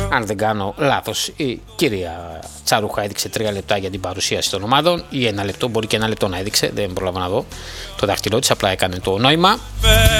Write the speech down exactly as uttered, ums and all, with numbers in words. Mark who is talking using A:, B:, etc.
A: Αν δεν κάνω λάθος, η κυρία Τσαρούχα έδειξε τρία λεπτά για την παρουσίαση των ομάδων ή ένα λεπτό, μπορεί και ένα λεπτό να έδειξε, δεν πρόλαβα να δω το δάχτυλό της, απλά έκανε το νόημα.